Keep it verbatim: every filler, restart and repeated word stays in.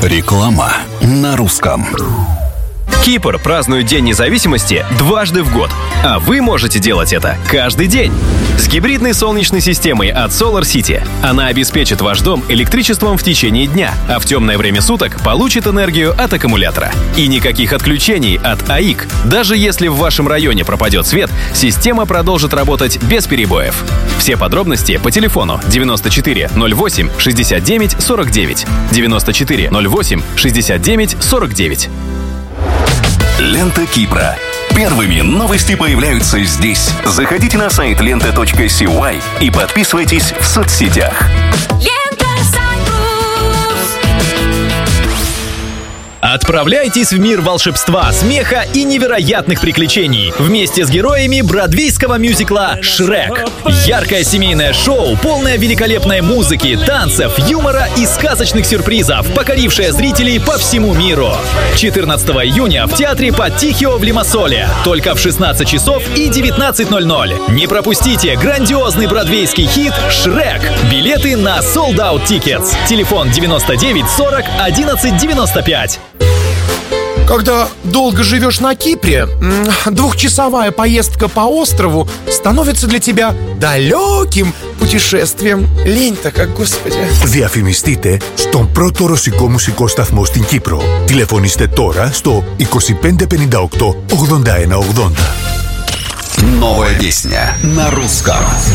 Реклама на русском. Кипр празднует День независимости дважды в год, а вы можете делать это каждый день. С гибридной солнечной системой от Solar City она обеспечит ваш дом электричеством в течение дня, а в темное время суток получит энергию от аккумулятора. И никаких отключений от АИК. Даже если в вашем районе пропадет свет, система продолжит работать без перебоев. Все подробности по телефону девяносто четыре ноль восемь шестьдесят девять сорок девять. девяносто четыре ноль восемь шестьдесят девять сорок девять. Лента Кипра. Первыми новости появляются здесь. Заходите на сайт лента точка сивай и подписывайтесь в соцсетях. Отправляйтесь в мир волшебства, смеха и невероятных приключений вместе с героями бродвейского мюзикла «Шрек». Яркое семейное шоу, полное великолепной музыки, танцев, юмора и сказочных сюрпризов, покорившее зрителей по всему миру. четырнадцатого июня в театре Паттихио в Лимассоле. Только в шестнадцать часов и девятнадцать ноль ноль. Не пропустите грандиозный бродвейский хит «Шрек». Билеты на Sold Out Tickets. Телефон девяносто девять сорок одиннадцать девяносто пять. Когда долго живешь на Кипре, двухчасовая поездка по острову становится для тебя далеким πутешествием. Λень-то как, господи. Διαφημιστείτε στον πρώτο ρωσικό μουσικό σταθμό στην Κύπρο. Τηλεφωνήστε τώρα στο είκοσι πέντε πενήντα οκτώ ογδόντα ένα ογδόντα. Новая песня на русском.